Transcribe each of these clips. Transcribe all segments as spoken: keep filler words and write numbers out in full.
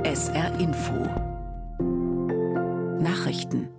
S R Info Nachrichten.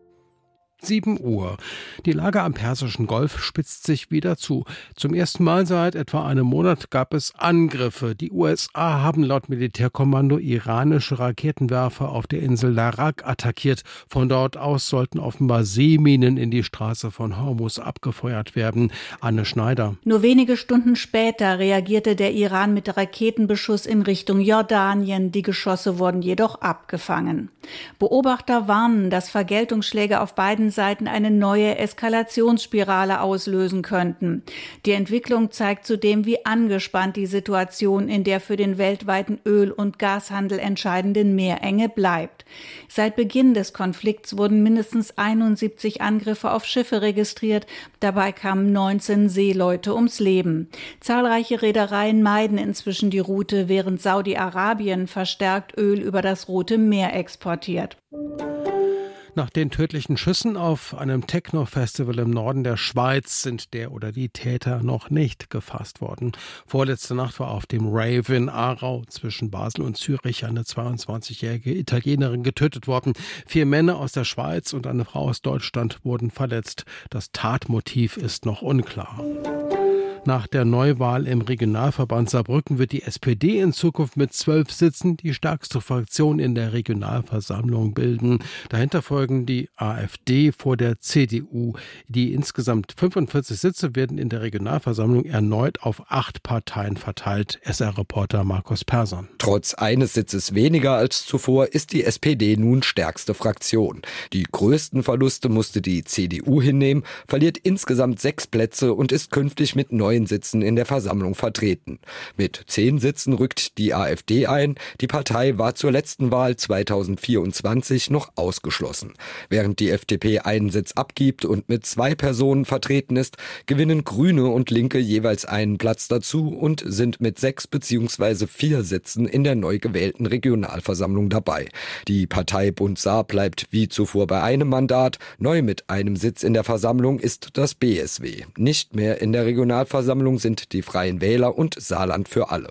sieben Uhr. Die Lage am Persischen Golf spitzt sich wieder zu. Zum ersten Mal seit etwa einem Monat gab es Angriffe. Die U S A haben laut Militärkommando iranische Raketenwerfer auf der Insel Larak attackiert. Von dort aus sollten offenbar Seeminen in die Straße von Hormuz abgefeuert werden. Anne Schneider. Nur wenige Stunden später reagierte der Iran mit Raketenbeschuss in Richtung Jordanien. Die Geschosse wurden jedoch abgefangen. Beobachter warnen, dass Vergeltungsschläge auf beiden Seiten eine neue Eskalationsspirale auslösen könnten. Die Entwicklung zeigt zudem, wie angespannt die Situation in der für den weltweiten Öl- und Gashandel entscheidenden Meerenge bleibt. Seit Beginn des Konflikts wurden mindestens einundsiebzig Angriffe auf Schiffe registriert. Dabei kamen neunzehn Seeleute ums Leben. Zahlreiche Reedereien meiden inzwischen die Route, während Saudi-Arabien verstärkt Öl über das Rote Meer exportiert. Nach den tödlichen Schüssen auf einem Techno-Festival im Norden der Schweiz sind der oder die Täter noch nicht gefasst worden. Vorletzte Nacht war auf dem Rave in Aarau zwischen Basel und Zürich eine zweiundzwanzigjährige Italienerin getötet worden. Vier Männer aus der Schweiz und eine Frau aus Deutschland wurden verletzt. Das Tatmotiv ist noch unklar. Nach der Neuwahl im Regionalverband Saarbrücken wird die S P D in Zukunft mit zwölf Sitzen die stärkste Fraktion in der Regionalversammlung bilden. Dahinter folgen die AfD vor der C D U. Die insgesamt fünfundvierzig Sitze werden in der Regionalversammlung erneut auf acht Parteien verteilt. S R-Reporter Markus Persson. Trotz eines Sitzes weniger als zuvor ist die S P D nun stärkste Fraktion. Die größten Verluste musste die C D U hinnehmen, verliert insgesamt sechs Plätze und ist künftig mit neun Sitzen in der Versammlung vertreten. Mit zehn Sitzen rückt die AfD ein. Die Partei war zur letzten Wahl zweitausendvierundzwanzig noch ausgeschlossen. Während die F D P einen Sitz abgibt und mit zwei Personen vertreten ist, gewinnen Grüne und Linke jeweils einen Platz dazu und sind mit sechs bzw. vier Sitzen in der neu gewählten Regionalversammlung dabei. Die Partei Bund Saar bleibt wie zuvor bei einem Mandat. Neu mit einem Sitz in der Versammlung ist das B S W. Nicht mehr in der Regionalversammlung sind die Freien Wähler und Saarland für alle.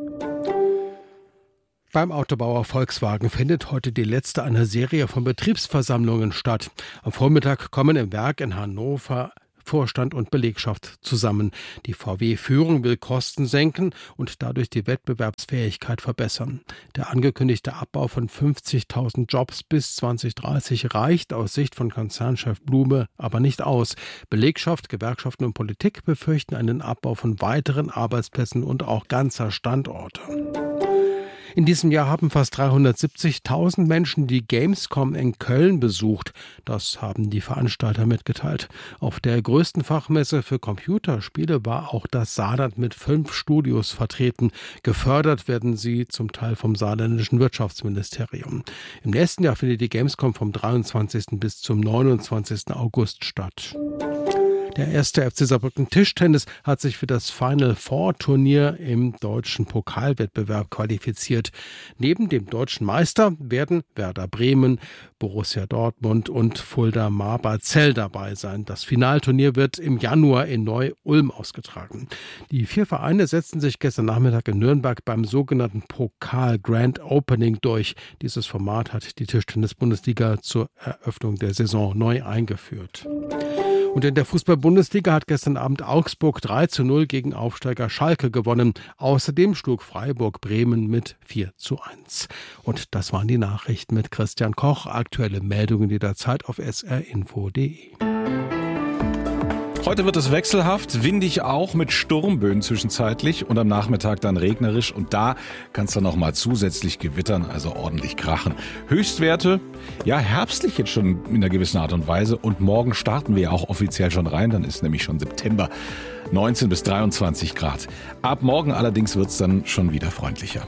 Beim Autobauer Volkswagen findet heute die letzte einer Serie von Betriebsversammlungen statt. Am Vormittag kommen im Werk in Hannover Vorstand und Belegschaft zusammen. Die V W-Führung will Kosten senken und dadurch die Wettbewerbsfähigkeit verbessern. Der angekündigte Abbau von fünfzigtausend Jobs bis zwanzig dreißig reicht aus Sicht von Konzernchef Blume aber nicht aus. Belegschaft, Gewerkschaften und Politik befürchten einen Abbau von weiteren Arbeitsplätzen und auch ganzer Standorte. In diesem Jahr haben fast dreihundertsiebzigtausend Menschen die Gamescom in Köln besucht. Das haben die Veranstalter mitgeteilt. Auf der größten Fachmesse für Computerspiele war auch das Saarland mit fünf Studios vertreten. Gefördert werden sie zum Teil vom saarländischen Wirtschaftsministerium. Im nächsten Jahr findet die Gamescom vom dreiundzwanzigsten bis zum neunundzwanzigsten August statt. Der erste F C Saarbrücken Tischtennis hat sich für das Final Four Turnier im deutschen Pokalwettbewerb qualifiziert. Neben dem deutschen Meister werden Werder Bremen, Borussia Dortmund und Fulda Marberzell dabei sein. Das Finalturnier wird im Januar in Neu-Ulm ausgetragen. Die vier Vereine setzten sich gestern Nachmittag in Nürnberg beim sogenannten Pokal Grand Opening durch. Dieses Format hat die Tischtennis-Bundesliga zur Eröffnung der Saison neu eingeführt. Und in der Fußball-Bundesliga hat gestern Abend Augsburg drei zu null gegen Aufsteiger Schalke gewonnen. Außerdem schlug Freiburg Bremen mit vier zu eins. Und das waren die Nachrichten mit Christian Koch. Aktuelle Meldungen jederzeit auf s r info punkt d e. Heute wird es wechselhaft, windig auch mit Sturmböen zwischenzeitlich und am Nachmittag dann regnerisch und da kann es dann noch mal zusätzlich gewittern, also ordentlich krachen. Höchstwerte, ja herbstlich jetzt schon in einer gewissen Art und Weise und morgen starten wir ja auch offiziell schon rein, dann ist nämlich schon September, neunzehn bis dreiundzwanzig Grad. Ab morgen allerdings wird es dann schon wieder freundlicher.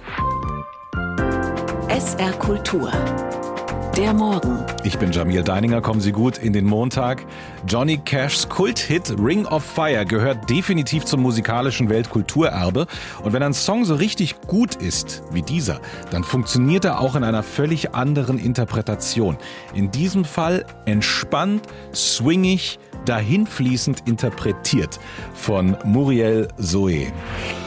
S R Kultur. Der Morgen. Ich bin Jamil Deininger, kommen Sie gut in den Montag. Johnny Cashs Kulthit Ring of Fire gehört definitiv zum musikalischen Weltkulturerbe. Und wenn ein Song so richtig gut ist wie dieser, dann funktioniert er auch in einer völlig anderen Interpretation. In diesem Fall entspannt, swingig, dahinfließend interpretiert von Muriel Zoe.